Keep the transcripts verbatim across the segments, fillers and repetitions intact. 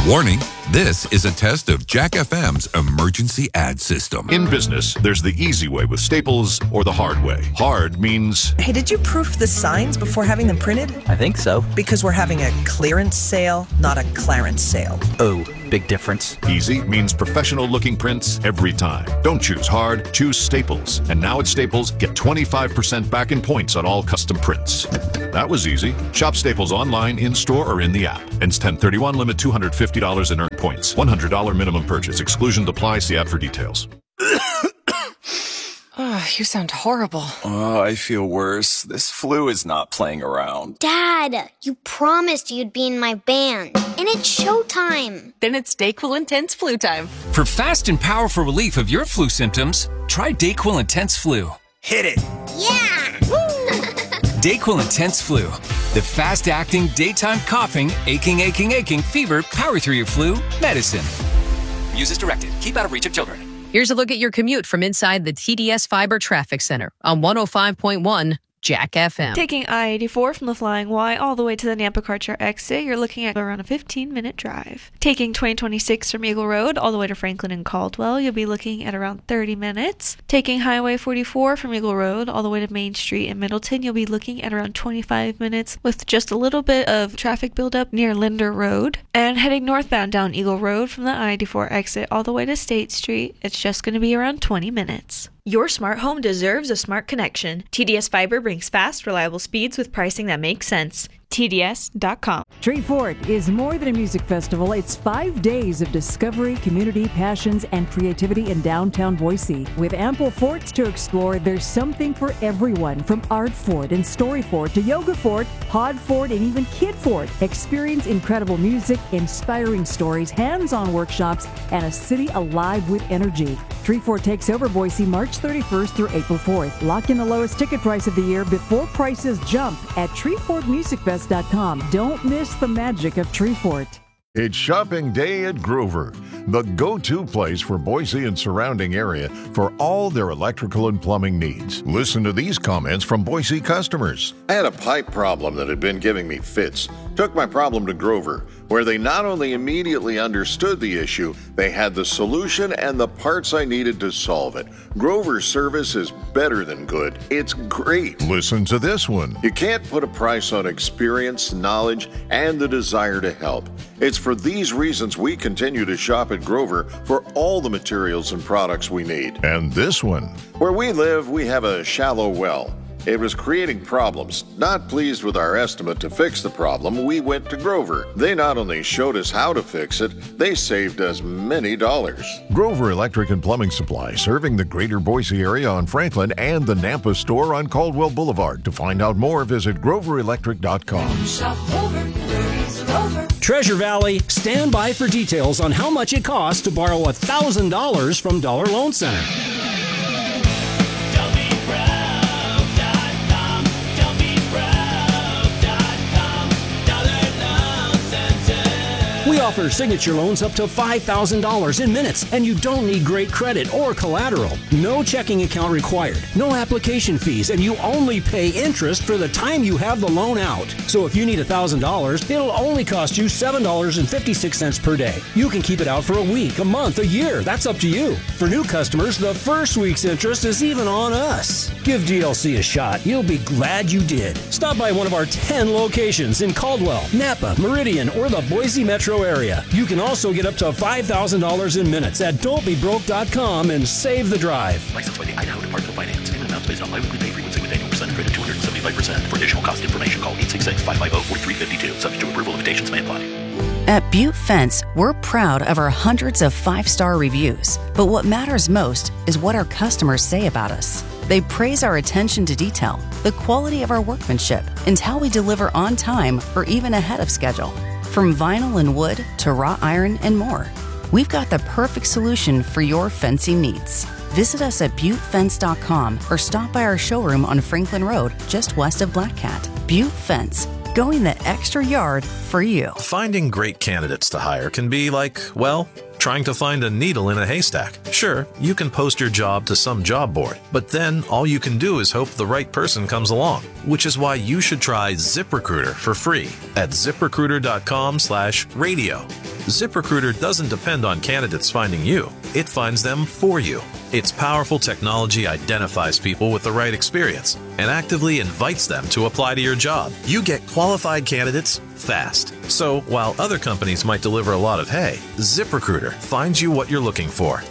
Warning, this is a test of Jack F M's emergency ad system. In business, there's the easy way with Staples or the hard way. Hard means... Hey, did you proof the signs before having them printed? I think so. Because we're having a clearance sale, not a clarence sale. Oh, big difference. Easy means professional-looking prints every time. Don't choose hard, choose Staples. And now at Staples, get twenty-five percent back in points on all custom prints. That was easy. Shop Staples online, in-store, or in the app. Ends ten thirty-one, limit two hundred fifty dollars in earned points. one hundred dollars minimum purchase. Exclusion applies. See ad for details. Oh, you sound horrible. Oh, I feel worse. This flu is not playing around. Dad, you promised you'd be in my band. And it's showtime. Then it's DayQuil Intense Flu time. For fast and powerful relief of your flu symptoms, try DayQuil Intense Flu. Hit it. Yeah! DayQuil Intense Flu. The fast-acting, daytime coughing, aching, aching, aching, fever, power through your flu medicine. Use as directed. Keep out of reach of children. Here's a look at your commute from inside the T D S Fiber Traffic Center on one oh five point one Jack F M. Taking I eighty-four from the Flying Y all the way to the Nampa Karcher exit, you're looking at around a fifteen-minute drive. Taking twenty twenty-six from Eagle Road all the way to Franklin and Caldwell, you'll be looking at around thirty minutes. Taking Highway forty-four from Eagle Road all the way to Main Street in Middleton, you'll be looking at around twenty-five minutes with just a little bit of traffic buildup near Linder Road. And heading northbound down Eagle Road from the I eighty-four exit all the way to State Street, it's just going to be around twenty minutes. Your smart home deserves a smart connection. T D S Fiber brings fast, reliable speeds with pricing that makes sense. T D S dot com. Treefort is more than a music festival. It's five days of discovery, community, passions, and creativity in downtown Boise. With ample forts to explore, there's something for everyone, from art fort and story fort to yoga fort, pod fort, and even kid fort. Experience incredible music, inspiring stories, hands-on workshops, and a city alive with energy. Treefort takes over Boise March thirty-first through April fourth. Lock in the lowest ticket price of the year before prices jump at treefort music fest dot com. Don't miss the magic of Treefort. It's shopping day at Grover, the go-to place for Boise and surrounding area for all their electrical and plumbing needs. Listen to these comments from Boise customers. I had a pipe problem that had been giving me fits. Took my problem to Grover, where they not only immediately understood the issue, they had the solution and the parts I needed to solve it. Grover's service is better than good. It's great. Listen to this one. You can't put a price on experience, knowledge, and the desire to help. It's for these reasons we continue to shop at Grover for all the materials and products we need. And this one. Where we live, we have a shallow well. It was creating problems. Not pleased with our estimate to fix the problem, we went to Grover. They not only showed us how to fix it, they saved us many dollars. Grover Electric and Plumbing Supply, serving the greater Boise area on Franklin and the Nampa store on Caldwell Boulevard. To find out more, visit grover electric dot com. Shop Grover, there's Grover. Treasure Valley, stand by for details on how much it costs to borrow one thousand dollars from Dollar Loan Center. We offer signature loans up to five thousand dollars in minutes, and you don't need great credit or collateral. No checking account required, no application fees, and you only pay interest for the time you have the loan out. So if you need one thousand dollars, it'll only cost you seven dollars and fifty-six cents per day. You can keep it out for a week, a month, a year. That's up to you. For new customers, the first week's interest is even on us. Give D L C a shot. You'll be glad you did. Stop by one of our ten locations in Caldwell, Napa, Meridian, or the Boise metro area. You can also get up to five thousand dollars in minutes at don't be broke dot com and save the drive. Licensed by the Idaho Department of Finance. Payment amounts based on biweekly pay frequency with annual percent credit two hundred seventy-five percent. For additional cost information, call eight six six, five five zero, four three five two. Subject to approval, limitations may apply. At Butte Fence, we're proud of our hundreds of five-star reviews. But what matters most is what our customers say about us. They praise our attention to detail, the quality of our workmanship, and how we deliver on time or even ahead of schedule. From vinyl and wood to wrought iron and more, we've got the perfect solution for your fencing needs. Visit us at butte fence dot com or stop by our showroom on Franklin Road, just west of Black Cat. Butte Fence, going the extra yard for you. Finding great candidates to hire can be like, well, trying to find a needle in a haystack. Sure, you can post your job to some job board, but then all you can do is hope the right person comes along, which is why you should try ZipRecruiter for free at zip recruiter dot com slash radio. ZipRecruiter doesn't depend on candidates finding you. It finds them for you. Its powerful technology identifies people with the right experience and actively invites them to apply to your job. You get qualified candidates fast. So while other companies might deliver a lot of hay, ZipRecruiter finds you what you're looking for.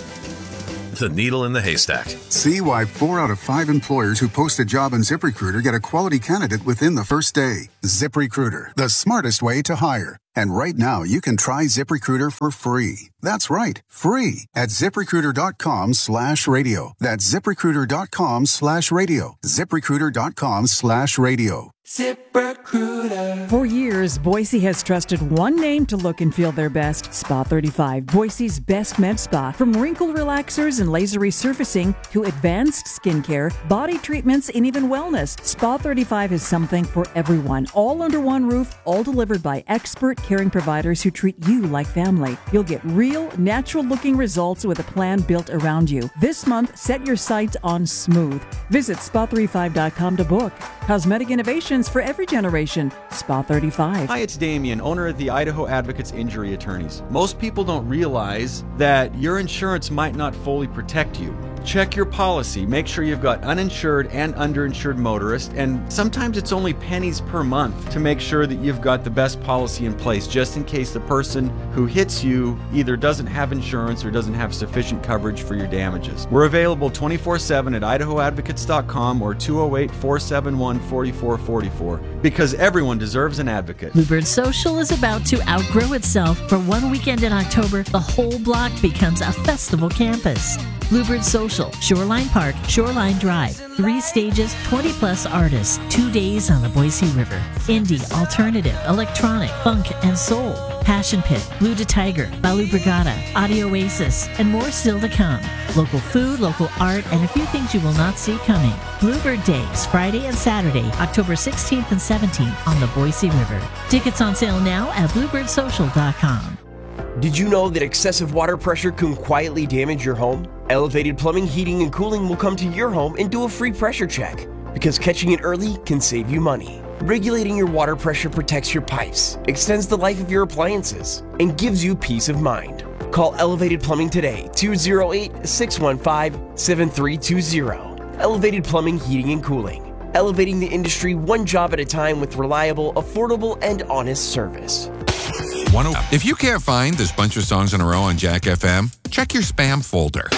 The needle in the haystack. See why four out of five employers who post a job on ZipRecruiter get a quality candidate within the first day. ZipRecruiter, the smartest way to hire. And right now, you can try ZipRecruiter for free. That's right, free at ZipRecruiter.com slash radio. That's ZipRecruiter.com slash radio. ZipRecruiter.com slash radio. ZipRecruiter. For years, Boise has trusted one name to look and feel their best. Spa thirty-five, Boise's best med spa. From wrinkle relaxers and laser resurfacing to advanced skincare, body treatments, and even wellness, Spa thirty-five is something for everyone. All under one roof, all delivered by expert caring providers who treat you like family. You'll get real, natural-looking results with a plan built around you. This month, set your sights on smooth. Visit spa thirty-five dot com to book. Cosmetic innovations for every generation. Spa thirty-five. Hi, it's Damien, owner of the Idaho Advocates Injury Attorneys. Most people don't realize that your insurance might not fully protect you. Check your policy. Make sure you've got uninsured and underinsured motorists, and sometimes it's only pennies per month to make sure that you've got the best policy in place, just in case the person who hits you either doesn't have insurance or doesn't have sufficient coverage for your damages. We're available twenty-four seven at idaho advocates dot com or two oh eight, four seven one, four four four four, because everyone deserves an advocate. Bluebird Social is about to outgrow itself. For one weekend in October, the whole block becomes a festival campus. Bluebird Social, Shoreline Park, Shoreline Drive. Three stages, twenty plus artists. Two days on the Boise River. Indie, alternative, electronic, funk, and soul. Passion Pit, Blue to Tiger, Balu Brigada, Audio Oasis, and more still to come. Local food, local art, and a few things you will not see coming. Bluebird Days, Friday and Saturday, October sixteenth and seventeenth on the Boise River. Tickets on sale now at bluebird social dot com. Did you know that excessive water pressure can quietly damage your home? Elevated Plumbing, Heating, and Cooling will come to your home and do a free pressure check, because catching it early can save you money. Regulating your water pressure protects your pipes, extends the life of your appliances, and gives you peace of mind. Call Elevated Plumbing today, two oh eight, six one five, seven three two oh. Elevated Plumbing, Heating, and Cooling. Elevating the industry one job at a time with reliable, affordable, and honest service. If you can't find this bunch of songs in a row on Jack F M, check your spam folder.